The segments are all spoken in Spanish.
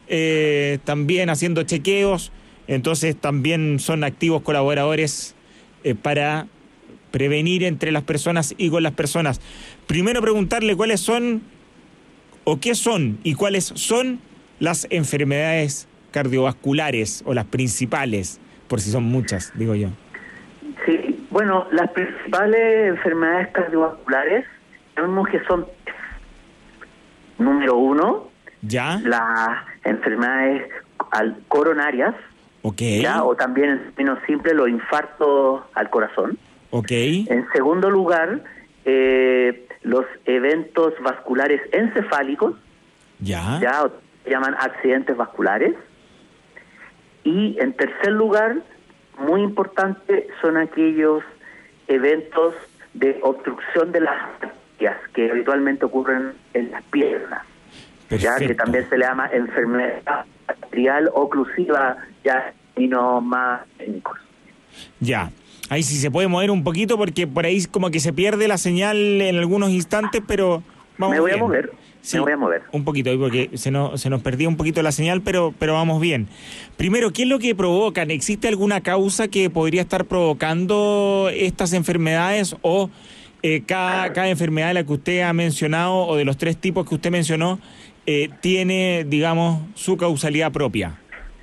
también haciendo chequeos, entonces también son activos colaboradores para prevenir entre las personas y con las personas. Primero preguntarle cuáles son, o qué son, y cuáles son las enfermedades cardiovasculares, o las principales, por si son muchas, digo yo. Sí, bueno, las principales enfermedades cardiovasculares, sabemos que son número 1, ¿ya? las enfermedades coronarias, Okay. ¿ya? O también en términos simples los infartos al corazón. Okay. En segundo lugar, los eventos vasculares encefálicos, ¿ya? o se llaman accidentes vasculares. Y en tercer lugar, muy importante, son aquellos eventos de obstrucción de las arterias que habitualmente ocurren en las piernas. Perfecto. Ya que también se le llama enfermedad arterial oclusiva, ya y no más técnicos. Ya, ahí sí se puede mover un poquito porque por ahí como que se pierde la señal en algunos instantes, pero vamos Me voy bien. a mover, Sí, me voy a mover. Un poquito, porque se nos perdía un poquito la señal, pero vamos bien. Primero, ¿qué es lo que provocan? ¿Existe alguna causa que podría estar provocando estas enfermedades o cada enfermedad de la que usted ha mencionado o de los 3 tipos que usted mencionó tiene, digamos, su causalidad propia?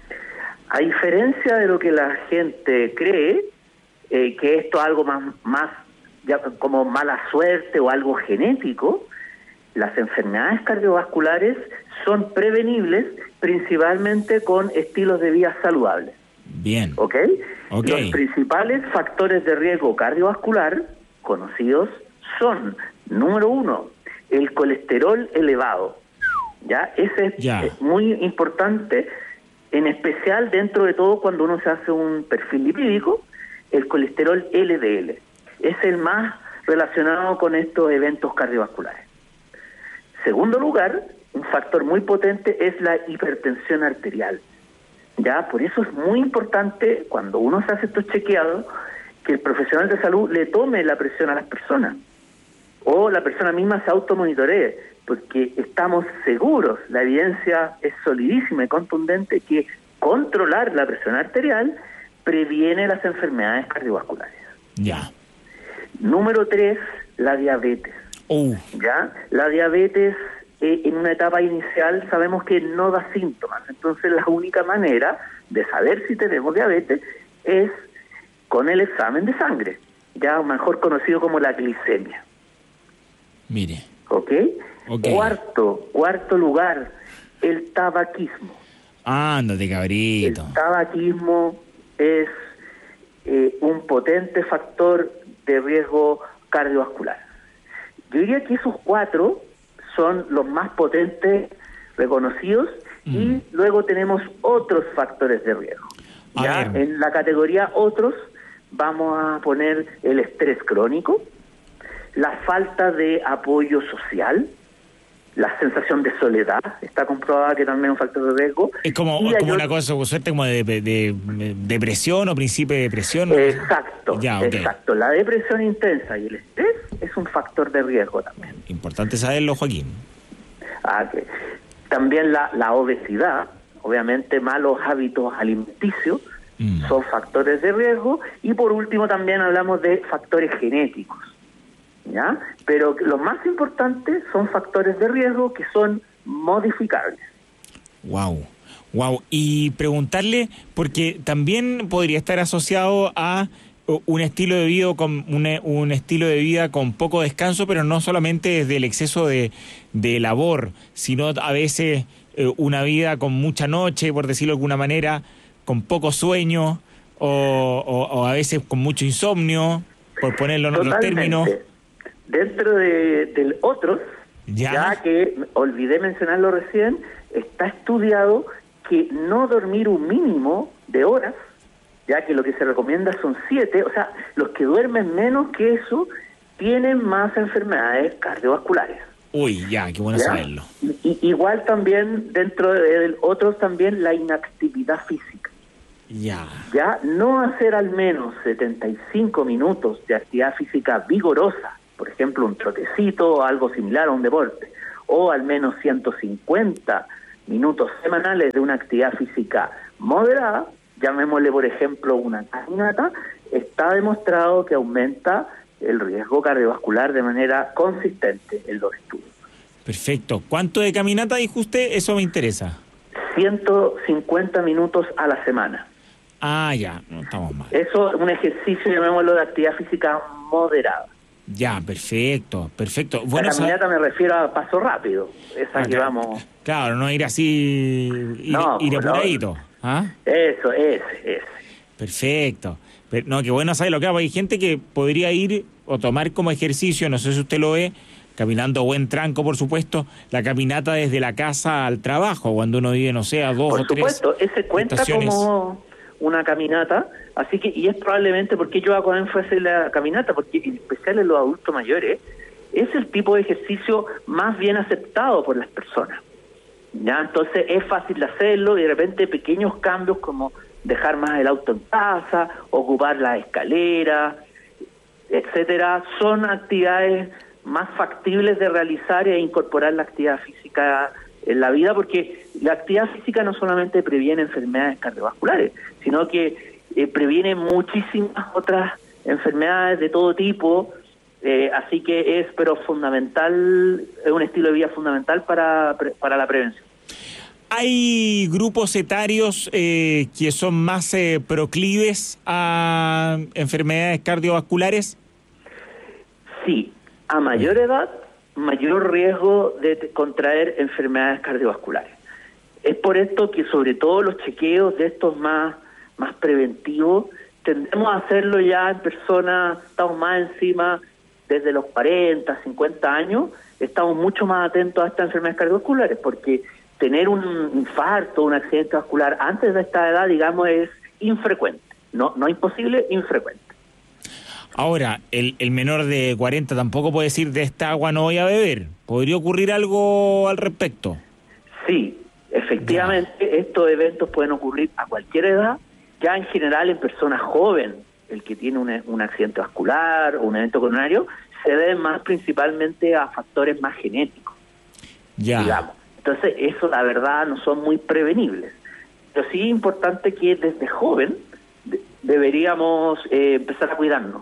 A diferencia de lo que la gente cree, que esto es algo más ya como mala suerte o algo genético, las enfermedades cardiovasculares son prevenibles principalmente con estilos de vida saludables. Bien. ¿Ok? Los principales factores de riesgo cardiovascular conocidos son, número 1, el colesterol elevado. ¿Ya? Ese es muy importante, en especial dentro de todo cuando uno se hace un perfil lipídico, el colesterol LDL. Es el más relacionado con estos eventos cardiovasculares. Segundo lugar, un factor muy potente es la hipertensión arterial. Ya, por eso es muy importante cuando uno se hace estos chequeados que el profesional de salud le tome la presión a las personas o la persona misma se automonitoree, porque estamos seguros, la evidencia es solidísima y contundente que controlar la presión arterial previene las enfermedades cardiovasculares. Ya. Número 3, la diabetes. ¿Ya? La diabetes en una etapa inicial sabemos que no da síntomas, entonces la única manera de saber si tenemos diabetes es con el examen de sangre, ya mejor conocido como la glicemia. Mire. ¿Ok? Cuarto lugar, el tabaquismo. Ándate, cabrito. El tabaquismo es un potente factor de riesgo cardiovascular. Yo diría que esos 4 son los más potentes reconocidos y luego tenemos otros factores de riesgo. ¿Ya? En la categoría otros vamos a poner el estrés crónico, la falta de apoyo social, la sensación de soledad, está comprobada que también es un factor de riesgo. Es como una cosa, suerte como de depresión o principio de depresión, ¿no? Exacto, exacto. La depresión intensa y el estrés es un factor de riesgo también. Importante saberlo, Joaquín. Okay. También la obesidad, obviamente malos hábitos alimenticios, son factores de riesgo. Y por último también hablamos de factores genéticos. ¿Ya? Pero los más importantes son factores de riesgo que son modificables. Wow. Y preguntarle, porque también podría estar asociado a un estilo de vida con un estilo de vida con poco descanso, pero no solamente desde el exceso de labor, sino a veces una vida con mucha noche, por decirlo de alguna manera, con poco sueño o a veces con mucho insomnio, por ponerlo en otros términos. Dentro del otros, ya que olvidé mencionarlo recién, está estudiado que no dormir un mínimo de horas, ya que lo que se recomienda son 7, o sea, los que duermen menos que eso tienen más enfermedades cardiovasculares. Uy, qué bueno saberlo. Y igual también dentro de otros también la inactividad física. Ya no hacer al menos 75 minutos de actividad física vigorosa, por ejemplo un trotecito o algo similar a un deporte, o al menos 150 minutos semanales de una actividad física moderada, llamémosle por ejemplo una caminata, está demostrado que aumenta el riesgo cardiovascular de manera consistente en los estudios. Perfecto. ¿Cuánto de caminata dijo usted? Eso me interesa. 150 minutos a la semana. Ah, ya, no estamos mal. Eso es un ejercicio, llamémoslo, de actividad física moderada. Ya, perfecto. Bueno, la caminata me refiero a paso rápido, esa que vamos... Claro, no ir así, ir apuradito. ¿Ah? Eso. Perfecto. No, qué bueno saber lo que hago. Hay gente que podría ir o tomar como ejercicio, no sé si usted lo ve, caminando buen tranco, por supuesto, la caminata desde la casa al trabajo, cuando uno vive, no sé, a 2 o 3 Por supuesto, ese cuenta estaciones. Como una caminata, así que, y es probablemente porque yo hago énfasis en la caminata, porque en especial en los adultos mayores, es el tipo de ejercicio más bien aceptado por las personas. ¿Ya? Entonces es fácil de hacerlo y de repente pequeños cambios como dejar más el auto en casa, ocupar la escalera, etcétera, son actividades más factibles de realizar e incorporar la actividad física en la vida, porque la actividad física no solamente previene enfermedades cardiovasculares, sino que previene muchísimas otras enfermedades de todo tipo, así que es fundamental, es un estilo de vida fundamental para la prevención. ¿Hay grupos etarios que son más proclives a enfermedades cardiovasculares? Sí, a mayor edad, mayor riesgo de contraer enfermedades cardiovasculares. Es por esto que sobre todo los chequeos de estos más preventivos, tendemos a hacerlo ya en personas, estamos más encima desde los 40, 50 años, estamos mucho más atentos a estas enfermedades cardiovasculares, porque tener un infarto, un accidente vascular antes de esta edad, digamos, es infrecuente. No imposible, infrecuente. Ahora, el menor de 40 tampoco puede decir de esta agua no voy a beber. ¿Podría ocurrir algo al respecto? Sí, efectivamente, estos eventos pueden ocurrir a cualquier edad, ya en general en personas jóvenes, el que tiene un accidente vascular o un evento coronario, se debe más principalmente a factores más genéticos, digamos. Entonces, eso la verdad no son muy prevenibles. Pero sí es importante que desde joven deberíamos empezar a cuidarnos.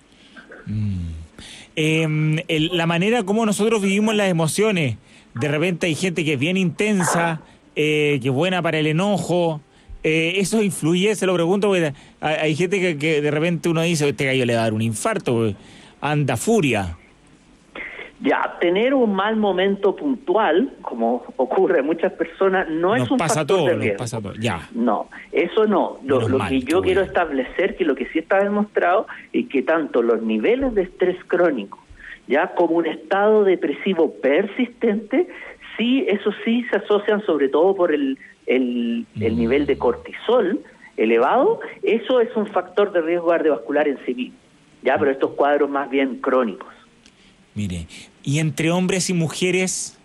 La manera como nosotros vivimos las emociones, de repente hay gente que es bien intensa, que es buena para el enojo, ¿eso influye? Se lo pregunto, porque hay gente que de repente uno dice, este gallo le va a dar un infarto, anda furia. Ya, tener un mal momento puntual, como ocurre a muchas personas, no es un factor de riesgo. Nos pasa todo, ya. No, eso no. Lo que yo quiero establecer, que lo que sí está demostrado, es que tanto los niveles de estrés crónico, ya como un estado depresivo persistente, sí, eso sí se asocian sobre todo por el nivel de cortisol elevado. Eso es un factor de riesgo cardiovascular en sí mismo, ya, pero estos cuadros más bien crónicos. Mire, ¿y entre hombres y mujeres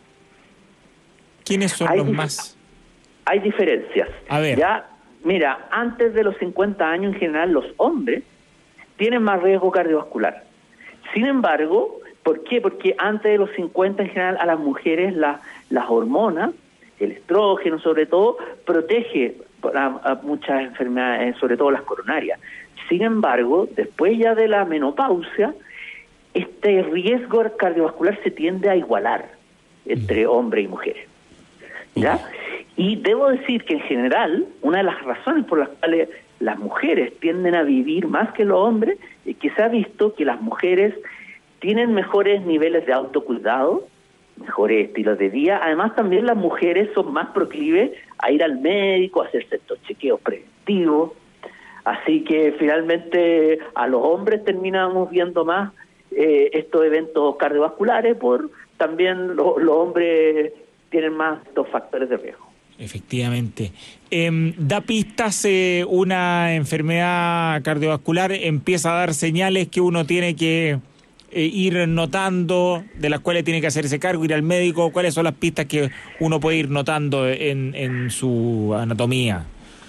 quiénes son los más? Hay diferencias. A ver. Ya, mira, antes de los 50 años en general los hombres tienen más riesgo cardiovascular. Sin embargo, ¿por qué? Porque antes de los 50 en general a las mujeres las hormonas, el estrógeno sobre todo, protege a muchas enfermedades, sobre todo las coronarias. Sin embargo, después ya de la menopausia, este riesgo cardiovascular se tiende a igualar entre hombres y mujeres, ¿ya? Y debo decir que en general, una de las razones por las cuales las mujeres tienden a vivir más que los hombres es que se ha visto que las mujeres tienen mejores niveles de autocuidado, mejores estilos de vida. Además, también las mujeres son más proclives a ir al médico, a hacerse estos chequeos preventivos. Así que finalmente a los hombres terminamos viendo más estos eventos cardiovasculares, por también los hombres tienen más estos factores de riesgo. Efectivamente. Da pistas, una enfermedad cardiovascular empieza a dar señales que uno tiene que ir notando, de las cuales tiene que hacerse cargo, ir al médico. ¿Cuáles son las pistas que uno puede ir notando en su anatomía?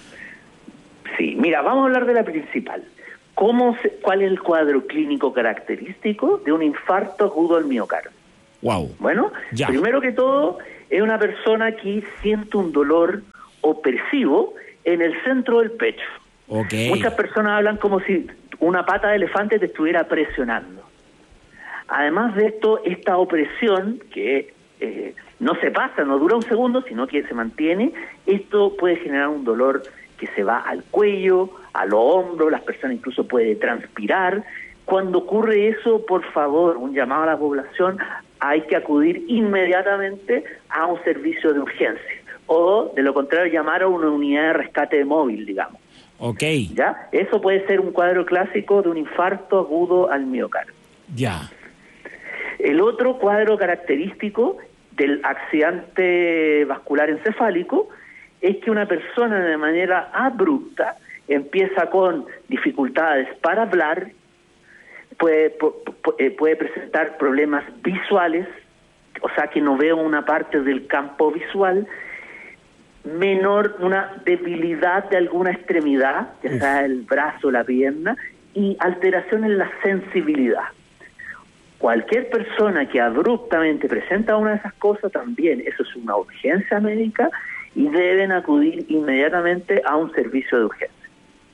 Sí, mira, vamos a hablar de la principal. ¿Cuál es el cuadro clínico característico de un infarto agudo al miocardio? Wow. Bueno, primero que todo, es una persona que siente un dolor opresivo en el centro del pecho. Okay. Muchas personas hablan como si una pata de elefante te estuviera presionando. Además de esto, esta opresión, que no se pasa, no dura un segundo, sino que se mantiene, esto puede generar un dolor que se va al cuello, a los hombros, las personas incluso pueden transpirar. Cuando ocurre eso, por favor, un llamado a la población, hay que acudir inmediatamente a un servicio de urgencia, o de lo contrario llamar a una unidad de rescate móvil, digamos. Okay. ¿Ya? Eso puede ser un cuadro clásico de un infarto agudo al miocardio. Ya. El otro cuadro característico del accidente vascular encefálico es que una persona de manera abrupta empieza con dificultades para hablar, puede presentar problemas visuales, o sea que no veo una parte del campo visual, una debilidad de alguna extremidad, ya sea el brazo o la pierna, y alteración en la sensibilidad. Cualquier persona que abruptamente presenta una de esas cosas también, eso es una urgencia médica y deben acudir inmediatamente a un servicio de urgencia.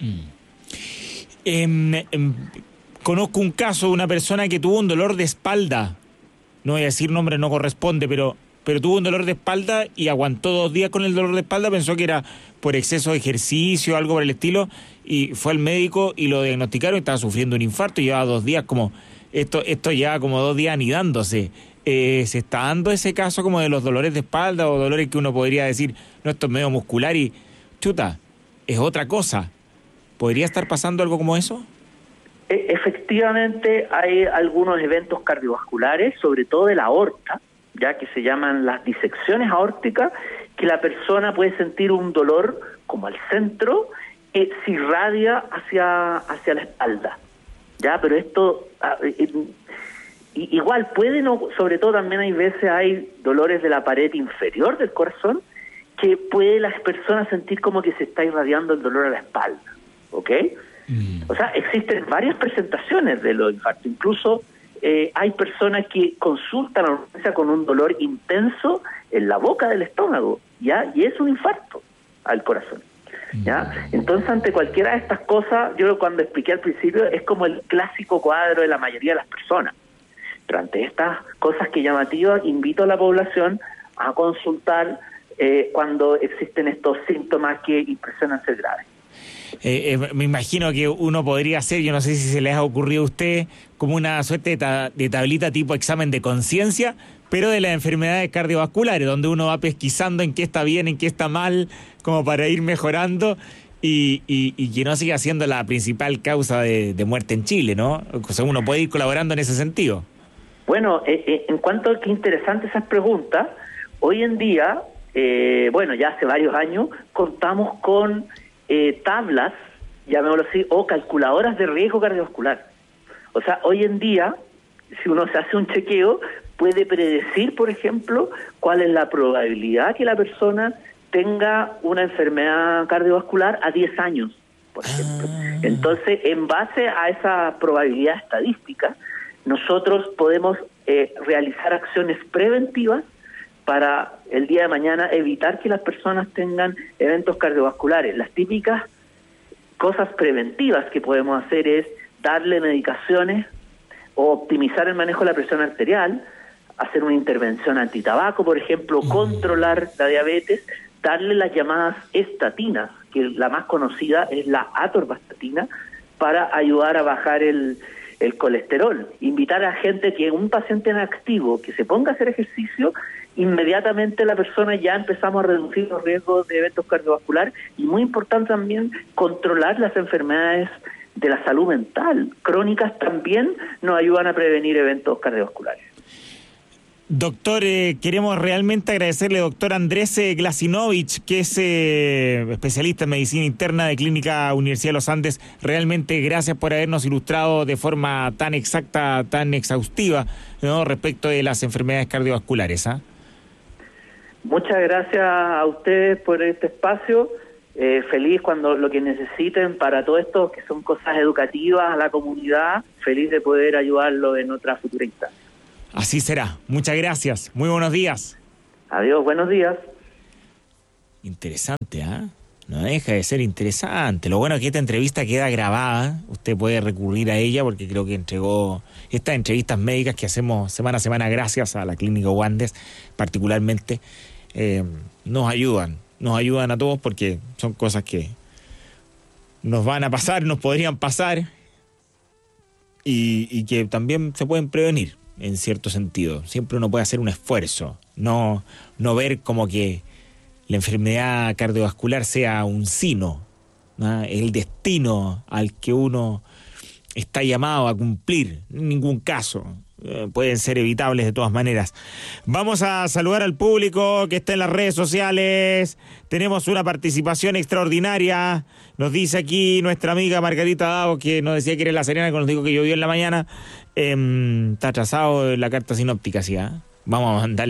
Conozco un caso de una persona que tuvo un dolor de espalda, no voy a decir nombre, no corresponde, pero tuvo un dolor de espalda y aguantó 2 días con el dolor de espalda, pensó que era por exceso de ejercicio, algo por el estilo, y fue al médico y lo diagnosticaron y estaba sufriendo un infarto y llevaba 2 días como... Esto ya como 2 días anidándose. ¿Se está dando ese caso como de los dolores de espalda o dolores que uno podría decir, no, esto es medio muscular y chuta, es otra cosa? ¿Podría estar pasando algo como eso? Efectivamente hay algunos eventos cardiovasculares, sobre todo de la aorta, ya que se llaman las disecciones aórticas, que la persona puede sentir un dolor como al centro que se irradia hacia la espalda. Ya, pero esto igual puede, no, sobre todo también hay veces hay dolores de la pared inferior del corazón que puede las personas sentir como que se está irradiando el dolor a la espalda, ¿ok? O sea, existen varias presentaciones de los infartos, incluso hay personas que consultan a la urgencia con un dolor intenso en la boca del estómago, ¿ya? Y es un infarto al corazón. ¿Ya? Entonces, ante cualquiera de estas cosas, yo cuando expliqué al principio, es como el clásico cuadro de la mayoría de las personas. Pero ante estas cosas que llamativas, invito a la población a consultar cuando existen estos síntomas que impresionan ser graves. Me imagino que uno podría hacer, yo no sé si se les ha ocurrido a usted, como una suerte de tablita tipo examen de conciencia, pero de las enfermedades cardiovasculares, donde uno va pesquisando en qué está bien, en qué está mal, como para ir mejorando y que no siga siendo la principal causa de muerte en Chile, ¿no? O sea, uno puede ir colaborando en ese sentido. Bueno, en cuanto a qué interesante esas preguntas, hoy en día, ya hace varios años, contamos con tablas, llamémoslo así, o calculadoras de riesgo cardiovascular. O sea, hoy en día, si uno se hace un chequeo, puede predecir, por ejemplo, cuál es la probabilidad que la persona tenga una enfermedad cardiovascular a 10 años, por ejemplo. Entonces, en base a esa probabilidad estadística, nosotros podemos realizar acciones preventivas para el día de mañana evitar que las personas tengan eventos cardiovasculares. Las típicas cosas preventivas que podemos hacer es darle medicaciones o optimizar el manejo de la presión arterial, hacer una intervención antitabaco, por ejemplo, controlar la diabetes, darle las llamadas estatinas, que la más conocida es la atorvastatina, para ayudar a bajar el colesterol. Invitar a gente que un paciente en activo, que se ponga a hacer ejercicio, inmediatamente la persona ya empezamos a reducir los riesgos de eventos cardiovasculares y muy importante también controlar las enfermedades de la salud mental. Crónicas también nos ayudan a prevenir eventos cardiovasculares. Doctor, queremos realmente agradecerle, doctor Andrés Glasinovich, que es especialista en medicina interna de Clínica Universidad de los Andes. Realmente gracias por habernos ilustrado de forma tan exacta, tan exhaustiva, ¿no?, respecto de las enfermedades cardiovasculares. Muchas gracias a ustedes por este espacio. Feliz cuando lo que necesiten para todo esto, que son cosas educativas a la comunidad, feliz de poder ayudarlo en otra futura instancia. Así será. Muchas gracias. Muy buenos días. Adiós, buenos días. Interesante, ¿ah? No deja de ser interesante. Lo bueno es que esta entrevista queda grabada. Usted puede recurrir a ella porque creo que entregó estas entrevistas médicas que hacemos semana a semana gracias a la Clínica Wandes, particularmente. Nos ayudan a todos porque son cosas que nos van a pasar, nos podrían pasar y que también se pueden prevenir en cierto sentido. Siempre uno puede hacer un esfuerzo, no ver como que la enfermedad cardiovascular sea un sino, ¿no? El destino al que uno está llamado a cumplir. En ningún caso. Pueden ser evitables de todas maneras. Vamos a saludar al público que está en las redes sociales. Tenemos una participación extraordinaria. Nos dice aquí nuestra amiga Margarita Davo, que nos decía que era en La Serena, que nos dijo que llovió en la mañana. Está atrasado la carta sinóptica, ¿sí? Vamos a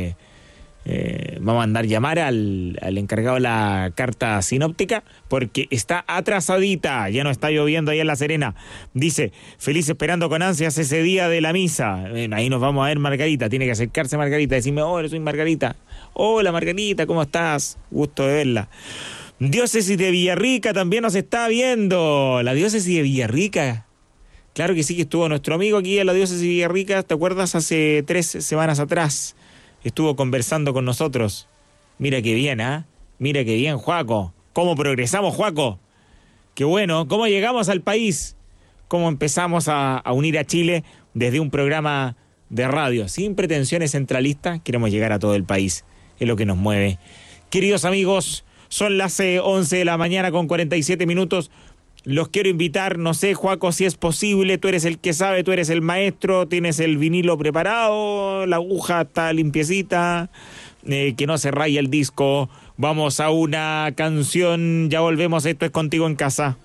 mandar llamar al encargado de la carta sinóptica porque está atrasadita, ya no está lloviendo ahí en La Serena. Dice, feliz esperando con ansias ese día de la misa. Ahí nos vamos a ver, Margarita, tiene que acercarse Margarita, decirme, hola, soy Margarita. Hola Margarita, ¿cómo estás? Gusto de verla. Diócesis de Villarrica también nos está viendo. La diócesis de Villarrica. Claro que sí, que estuvo nuestro amigo aquí en la diócesis de Villarrica, ¿te acuerdas? Hace 3 semanas atrás. Estuvo conversando con nosotros. Mira qué bien, ¿ah? Mira qué bien, Joaco. ¿Cómo progresamos, Joaco? Qué bueno. ¿Cómo llegamos al país? ¿Cómo empezamos a unir a Chile desde un programa de radio? Sin pretensiones centralistas, queremos llegar a todo el país. Es lo que nos mueve. Queridos amigos, son las 11 de la mañana con 47 minutos. Los quiero invitar, no sé, Joaco, si es posible, tú eres el que sabe, tú eres el maestro, tienes el vinilo preparado, la aguja está limpiecita, que no se raya el disco. Vamos a una canción, ya volvemos, esto es Contigo en Casa.